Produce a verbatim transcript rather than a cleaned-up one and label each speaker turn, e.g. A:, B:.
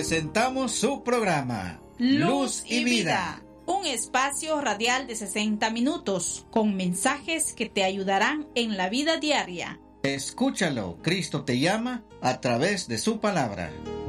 A: Presentamos su programa
B: Luz y Vida, un espacio radial de sesenta minutos con mensajes que te ayudarán en la vida diaria.
A: Escúchalo, Cristo te llama a través de su palabra.